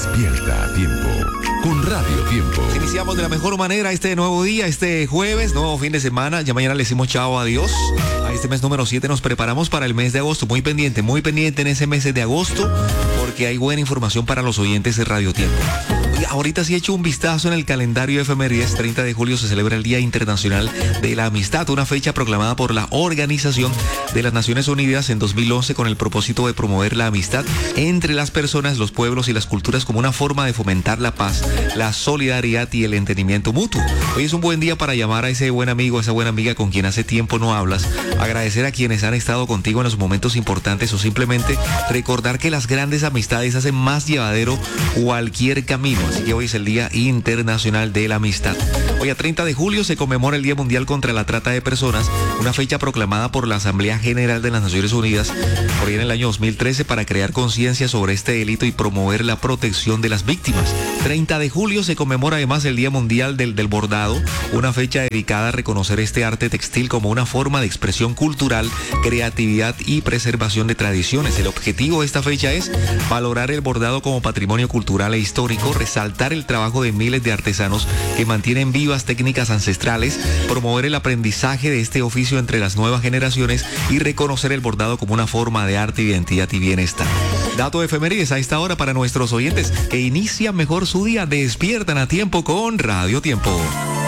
Despierta a tiempo con Radio Tiempo. Iniciamos de la mejor manera este nuevo día, este jueves, nuevo fin de semana. Ya mañana le decimos chao, adiós. A este mes número 7 nos preparamos para el mes de agosto. Muy pendiente en ese mes de agosto, porque hay buena información para los oyentes de Radio Tiempo. Ahorita sí he hecho un vistazo en el calendario de efemérides. 30 de julio se celebra el Día Internacional de la Amistad, una fecha proclamada por la Organización de las Naciones Unidas en 2011 con el propósito de promover la amistad entre las personas, los pueblos y las culturas como una forma de fomentar la paz, la solidaridad y el entendimiento mutuo. Hoy es un buen día para llamar a ese buen amigo, a esa buena amiga con quien hace tiempo no hablas, agradecer a quienes han estado contigo en los momentos importantes o simplemente recordar que las grandes amistades hacen más llevadero cualquier camino. Así que hoy es el Día Internacional de la Amistad. Hoy a 30 de julio se conmemora el Día Mundial contra la Trata de Personas, una fecha proclamada por la Asamblea General de las Naciones Unidas por ahí en el año 2013 para crear conciencia sobre este delito y promover la protección de las víctimas. 30 de julio se conmemora además el Día Mundial del Bordado, una fecha dedicada a reconocer este arte textil como una forma de expresión cultural, creatividad y preservación de tradiciones. El objetivo de esta fecha es valorar el bordado como patrimonio cultural e histórico, resaltar el trabajo de miles de artesanos que mantienen vivas técnicas ancestrales, promover el aprendizaje de este oficio entre las nuevas generaciones y reconocer el bordado como una forma de arte, identidad y bienestar. Dato de efemérides a esta hora para nuestros oyentes que inician mejor su día. Despiertan a tiempo con Radio Tiempo.